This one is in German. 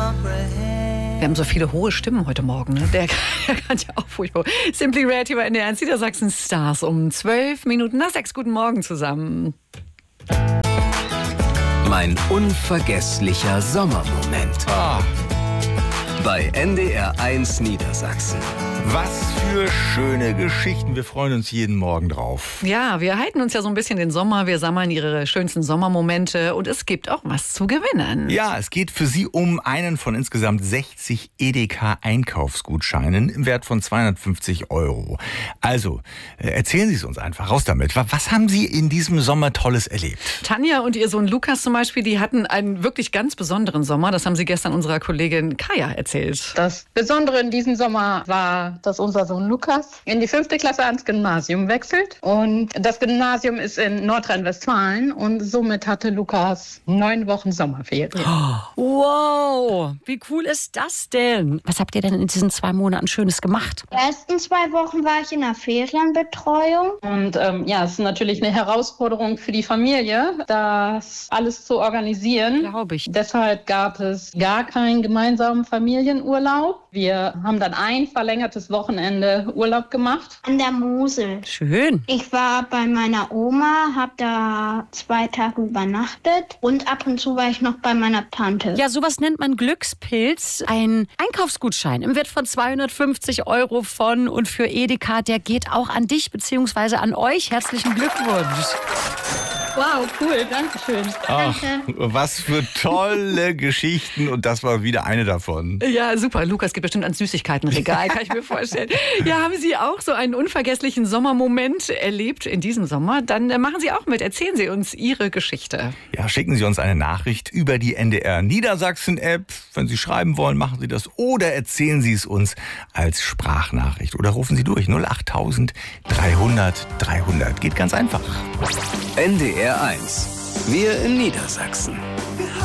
Wir haben so viele hohe Stimmen heute Morgen. Ne? Der kann ja auch furchtbar. Simply Red hier bei NDR 1 Niedersachsen Stars um 12 Minuten nach 6. Guten Morgen zusammen. Mein unvergesslicher Sommermoment. Bei NDR 1 Niedersachsen. Was für schöne Geschichten. Wir freuen uns jeden Morgen drauf. Ja, wir halten uns ja so ein bisschen den Sommer. Wir sammeln Ihre schönsten Sommermomente und es gibt auch was zu gewinnen. Ja, es geht für Sie um einen von insgesamt 60 Edeka-Einkaufsgutscheinen im Wert von 250 €. Also, erzählen Sie es uns einfach. Raus damit. Was haben Sie in diesem Sommer Tolles erlebt? Tanja und ihr Sohn Lukas zum Beispiel, die hatten einen wirklich ganz besonderen Sommer. Das haben sie gestern unserer Kollegin Kaya erzählt. Das Besondere in diesem Sommer war, dass unser Sohn Lukas in die 5. Klasse ans Gymnasium wechselt. Und das Gymnasium ist in Nordrhein-Westfalen und somit hatte Lukas 9 Wochen Sommerferien. Wow, wie cool ist das denn? Was habt ihr denn in diesen 2 Monaten Schönes gemacht? Die ersten 2 Wochen war ich in der Ferienbetreuung. Und es ist natürlich eine Herausforderung für die Familie, das alles zu organisieren. Glaube ich. Deshalb gab es gar keinen gemeinsamen Familienurlaub. Wir haben dann ein verlängertes Wochenende Urlaub gemacht. An der Mosel. Schön. Ich war bei meiner Oma, habe da 2 Tage übernachtet und ab und zu war ich noch bei meiner Tante. Ja, sowas nennt man Glückspilz. Ein Einkaufsgutschein im Wert von 250 € von und für Edeka. Der geht auch an dich bzw. an euch. Herzlichen Glückwunsch. Wow, cool, danke schön. Ach, was für tolle Geschichten. Und das war wieder eine davon. Ja, super. Lukas geht bestimmt ans Süßigkeitenregal, kann ich mir vorstellen. Ja, haben Sie auch so einen unvergesslichen Sommermoment erlebt in diesem Sommer? Dann machen Sie auch mit. Erzählen Sie uns Ihre Geschichte. Ja, schicken Sie uns eine Nachricht über die NDR Niedersachsen-App. Wenn Sie schreiben wollen, machen Sie das. Oder erzählen Sie es uns als Sprachnachricht. Oder rufen Sie durch 08000 300 300. Geht ganz einfach. NDR 1. Wir in Niedersachsen.